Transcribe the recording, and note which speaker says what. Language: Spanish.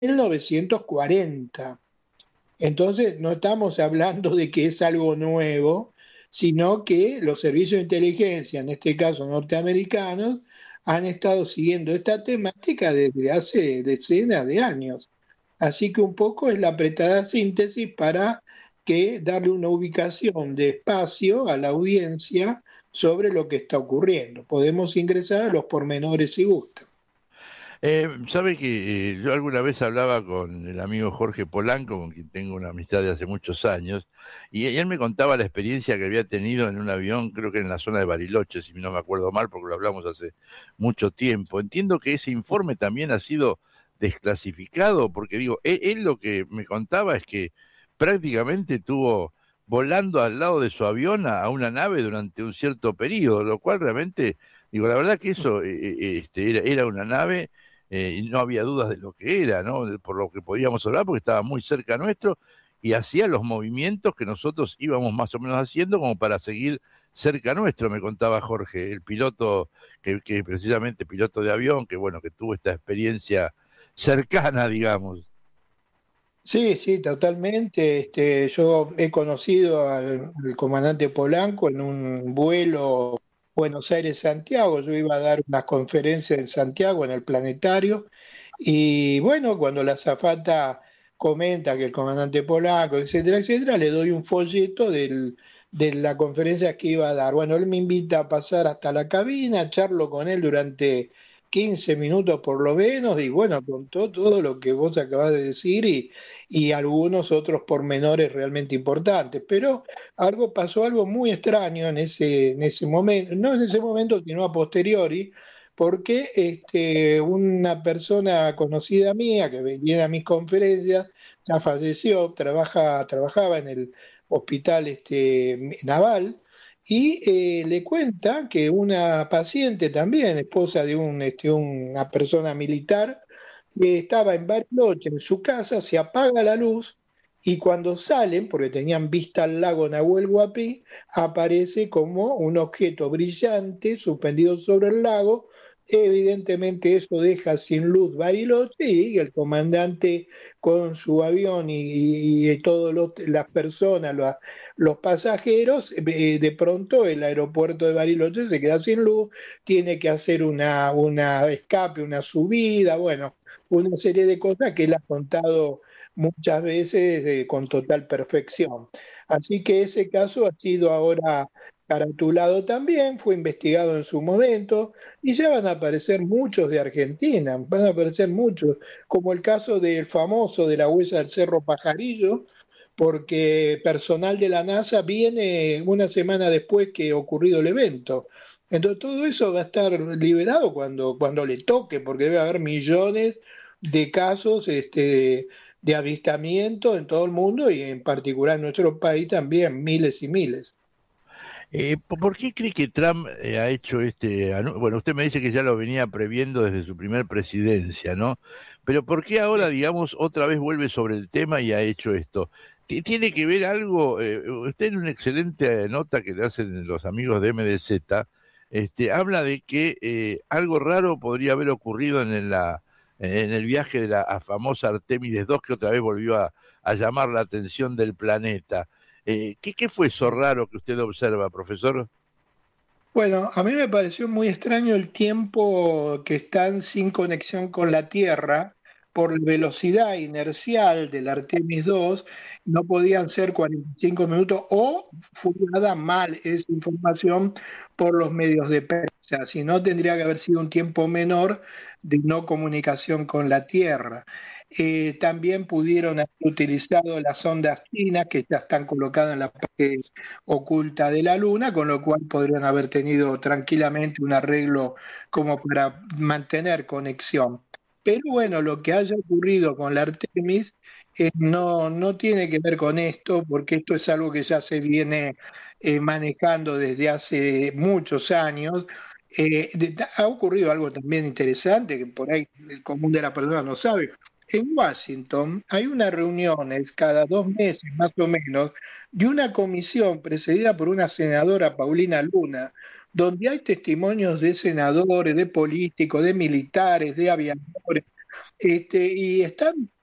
Speaker 1: 1940. Entonces, no estamos hablando de que es algo nuevo, sino que los servicios de inteligencia, en este caso norteamericanos, han estado siguiendo esta temática desde hace decenas de años. Así que un poco es la apretada síntesis para que darle una ubicación de espacio a la audiencia sobre lo que está ocurriendo. Podemos ingresar a los pormenores si gusta.
Speaker 2: Sabe que yo alguna vez hablaba con el amigo Jorge Polanco, con quien tengo una amistad de hace muchos años, y él me contaba la experiencia que había tenido en un avión, creo que en la zona de Bariloche, si no me acuerdo mal, porque lo hablamos hace mucho tiempo. Entiendo que ese informe también ha sido desclasificado, porque digo, él lo que me contaba es que prácticamente tuvo volando al lado de su avión a una nave durante un cierto periodo, lo cual realmente, digo, la verdad que eso era una nave y no había dudas de lo que era, ¿no? Por lo que podíamos hablar, porque estaba muy cerca nuestro y hacía los movimientos que nosotros íbamos más o menos haciendo como para seguir cerca nuestro, me contaba Jorge, el piloto, que precisamente piloto de avión, que bueno, que tuvo esta experiencia cercana, digamos.
Speaker 1: Sí, sí, totalmente. Yo he conocido al comandante Polanco en un vuelo Buenos Aires-Santiago. Yo iba a dar una conferencia en Santiago, en el planetario, y bueno, cuando la azafata comenta que el comandante Polanco, etcétera, etcétera, le doy un folleto de la conferencia que iba a dar. Bueno, él me invita a pasar hasta la cabina, charlo con él durante 15 minutos por lo menos, y bueno, contó todo lo que vos acabás de decir y algunos otros pormenores realmente importantes. Pero pasó algo muy extraño en ese momento, no en ese momento, sino a posteriori, porque una persona conocida mía que venía a mis conferencias, ya falleció, trabajaba en el hospital naval, y le cuenta que una paciente también, esposa de una persona militar, que estaba en Bariloche, en su casa, se apaga la luz y cuando salen, porque tenían vista al lago Nahuel Huapi, aparece como un objeto brillante suspendido sobre el lago. Evidentemente eso deja sin luz Bariloche y el comandante con su avión y todas las personas, los pasajeros, de pronto el aeropuerto de Bariloche se queda sin luz, tiene que hacer una escape, una subida, bueno, una serie de cosas que él ha contado muchas veces con total perfección. Así que ese caso ha sido ahora caratulado también, fue investigado en su momento y ya van a aparecer muchos de Argentina, van a aparecer muchos, como el caso del famoso de la huella del Cerro Pajarillo, porque personal de la NASA viene una semana después que ocurrido el evento. Entonces todo eso va a estar liberado cuando le toque, porque debe haber millones de casos de avistamiento en todo el mundo y en particular en nuestro país también, miles y miles.
Speaker 2: ¿Por qué cree que Trump ha hecho bueno, usted me dice que ya lo venía previendo desde su primer presidencia, ¿no? Pero ¿por qué ahora, digamos, otra vez vuelve sobre el tema y ha hecho esto? ¿Tiene que ver algo? Usted en una excelente nota que le hacen los amigos de MDZ, habla de que algo raro podría haber ocurrido en el viaje de la famosa Artemides 2 que otra vez volvió a llamar la atención del planeta. ¿Qué fue eso
Speaker 1: Sí.
Speaker 2: raro que usted observa, profesor?
Speaker 1: Bueno, a mí me pareció muy extraño el tiempo que están sin conexión con la Tierra por la velocidad inercial del Artemis 2, no podían ser 45 minutos o fue dada mal esa información por los medios de prensa, si no tendría que haber sido un tiempo menor de no comunicación con la Tierra. También pudieron haber utilizado las ondas chinas que ya están colocadas en la parte oculta de la Luna, con lo cual podrían haber tenido tranquilamente un arreglo como para mantener conexión. Pero bueno, lo que haya ocurrido con la Artemis no tiene que ver con esto, porque esto es algo que ya se viene manejando desde hace muchos años. Ha ocurrido algo también interesante, que por ahí el común de la persona no sabe. En Washington hay unas reuniones cada 2 meses más o menos de una comisión presidida por una senadora, Paulina Luna, donde hay testimonios de senadores, de políticos, de militares, de aviadores, y están